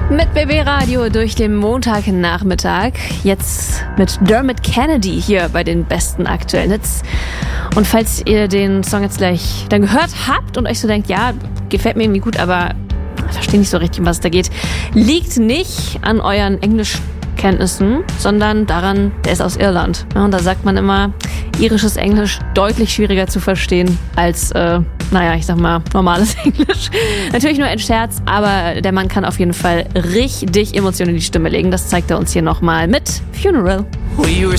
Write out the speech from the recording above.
Mit BB Radio durch den Montagnachmittag. Jetzt mit Dermot Kennedy hier bei den besten aktuellen Hits. Und falls ihr den Song jetzt gleich dann gehört habt und euch so denkt, ja, gefällt mir irgendwie gut, aber ich verstehe nicht so richtig, um was es da geht, liegt nicht an euren Englischkenntnissen, sondern daran, der ist aus Irland. Ja, und da sagt man immer, irisches Englisch deutlich schwieriger zu verstehen als, ich sag mal, normales Englisch. Natürlich nur ein Scherz, aber der Mann kann auf jeden Fall richtig Emotionen in die Stimme legen. Das zeigt er uns hier nochmal mit Funeral. Well, you were